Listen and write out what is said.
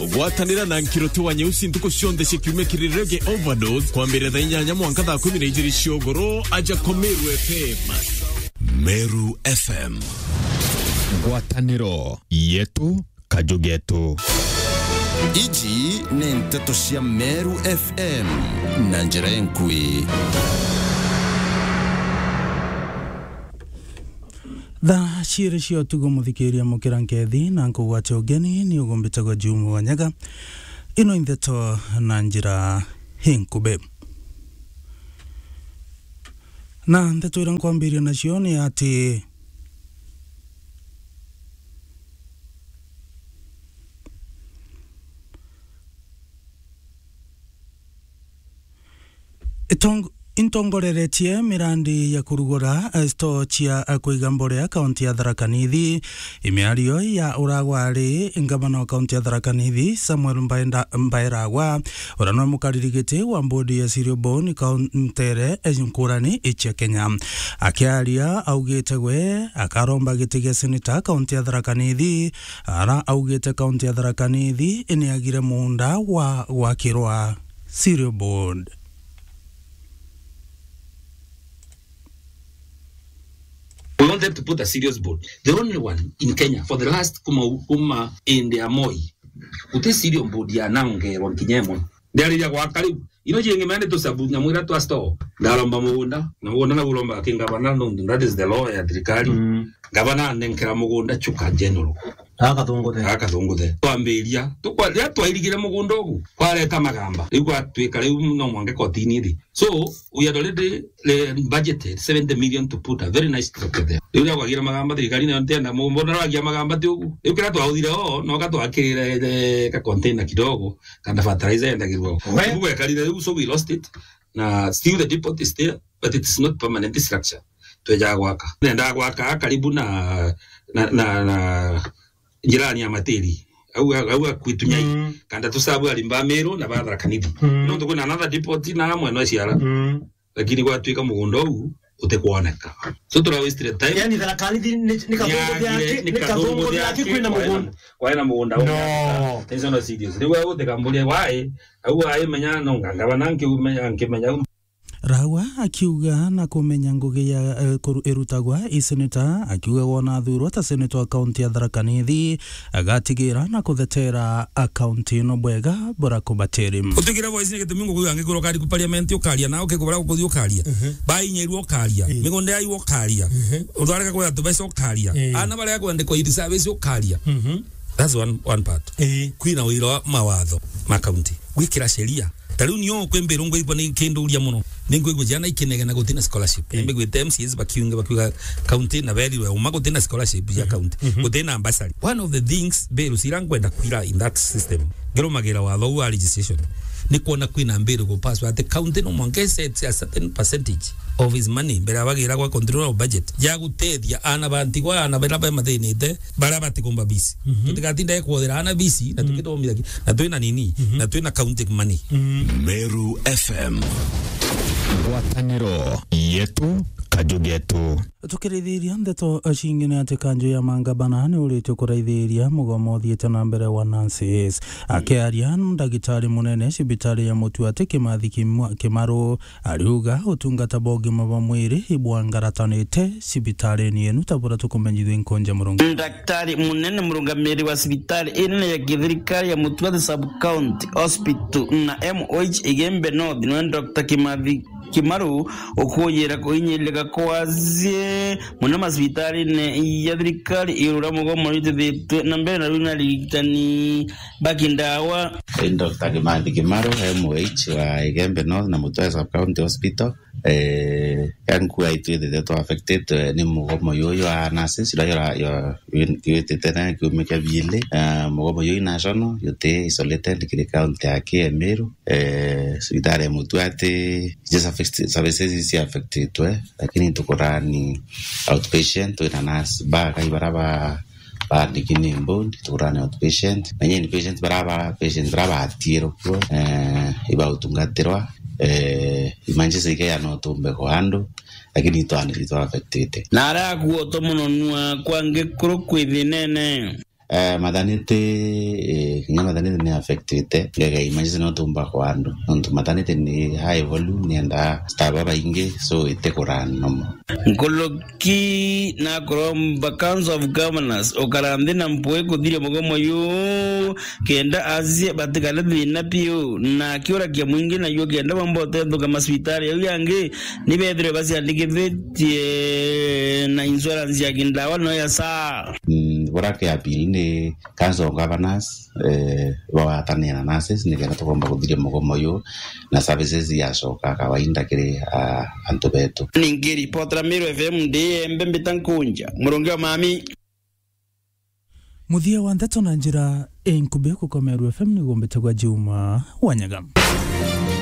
Gwatanira na nkiroto wa nyeusi ntuko cionthe cikiume Reggae Overdose kwa mbere thaa 8 mwanka thaa 12 ciogoro aja ko Meru FM. Meru FM. Gwataniro yetu kajugetu. Iji ni nteto cia Meru FM na njira enkui. Tha ciere cio tugo muthikiria mukira nkethi na nkugwate ugeni ni ugombitagwa Jumu Wanyaga ino nteto na njira hinkube. Na nteto ira nkwambiria nacio ni ati intongoreretie mirandi ya kurugora sto chia kuiga mborea kaunti ya Tharaka Nithi imiario ya uragwari ngavana wa kaunti ya Tharaka Nithi Samuel Mbairagwa uranwa mukaririgite wa mbodi ya Siriobon kauntere ejinkurani ichia Kenya akiaria augite gwe akaromba gitigia seneta kaunti ya Tharaka Nithi ara augite kaunti ya Tharaka Nithi iniagire munda wa wakirwa Siriobon. We want them to put a serious board. The only one in Kenya for the last kuma in the Moi. Ute serious board ya nange wa kinyemo. Ndali ya kwa karibu. Ino jenge mane to sabu nyamwira to asto. Ndalomba mugunda na ulomba kingabana no that is the law ya trikali. Gavana nenkera mugunda chuka general. Akathunguthe twambiria tukwaria twairigire mugunda ogu kwareta magamba riu atwika riu no mwange kotini thi. So we had already budgeted 70 million to put a very nice structure there. Riu ya kwagira magamba thirikari ne ntenda mubona ragia magamba ti ogu riu kira twahuthire no gatwakirire ka container kidogo kana fertilizer endagirwo riu ekarire riu so we lost it na still the depot is there but it is not permanent structure tweja gwaka nenda gwaka karibu na jirani ya materi au kwitunyai kanda tusabu alimba Meru na Tharaka Nithi no tukuna another depot na amwe no ciara lakini gwatwika mugundo huu utekuoneka so tura waste time yani Tharaka Nithi ni kathongo yake kwina mugundo kwaina mugunda no tenzo no serious riwa utekambulia wae au aye menya no ngangaba nanke umenya Rawa akiuga na kumenya ngugi ya erutagwa iseneta akiuga wona thurwa ta seneta wa kaunti ya Tharaka Nithi agatigira na kuthetera akaunti no bwega bora kubateri utigira voice ngete mingo kuyange kuro kari ku parliament ukaria na ukegobara kuthi ukaria bai nyeru ukaria migonde ya ukaria uthareka kwa tubesa ukaria ana bare kwende kwa service ukaria. That's one part. Kwina wira mawatho ma county gwikira sheria tariu niyo kwembera ngo ipo ni kendo uria muno ningo jana ikenega na gutina scholarship nembe gwe MCs bakiunga county na very well umago gutina scholarship ya county gutina ambassador. One of the things beru sirangwenda kwira in that system gero magera wa law legislation ni kuona kwina mbere go pass at the county no monge set a certain percentage of his money bera bagira kwa control of budget ya gutethia ana bantigwa ana bera ba mathinite bara batikomba bisi tutigatinda ekwodera ana bisi na tukitomira na twina nini na twina county money. Meru FM. Gwataniro yetu kajugetu. Tukirithiria ndeto cingine ati kanjo ya Mangabana ni uritio kuraithiria mugomo thiete na mbere wa Nancy's akiaria ndagitari munene cibitari ya Mutuate Kimathi Kimaru ariuga utungata bogi maba mwiri ibwangaratanite cibitari ni enu tabura tukumenyithwe nkonja murungu. Daktari munene murungamiri wa cibitari ine ya githirikari ya Mutuate Sub County Hospital na MOH Igembe North no Dr. Kimathi Kimaru okuyera kuinyilega kwazie muna masibitari ne ya thirikari irura mugomo ritithitwe na mbere na runa ritani bakindawa. Dr. Kimathi Kimaru MOH wa Igembe North na Mutuate Sub County Hospital yangu aitwithite to affected ni mugomo yoyo anase sira yo tena kumeka vile mugomo yoyo national yote isolated kile county yake Meru sibitari ya Mutuate just affected services is affected lakini tukorani outpatient to nas ba kai baraba ba dikini mbondi tukorani outpatient na yeni patient baraba atiro iba utungaterwa imanjese ike ya no tumbe ko ando lakini ito affected nara kuoto muno nwa kwange kuro kwithinene maternity kinya maternity ni affected ngega imagine no tumba kwando ntu maternity ni high volume ni enda staba baingi so ite kuran nomo Nkoloki na Koromba Council of Governors okarande na mpwe kudhiri mogomo yu kenda azie batikale dhina piyo na kiora kia mwingi na yu kenda mambote dhuka maswitari yu yange nibedre basi andike veti na insurance ya kindawa no ya saa Warake appeal ni Council of Governors wawatania na nurses ni kena tukomba kudhiri mogomo yu na services ya soka kawainda kiri antobeto Ningiri potra Meru FM ndi mbembe tankunja murongea mami Muthia wa ndeto na njira enkube ku Meru FM ni gombete kwa Juma Wanyagam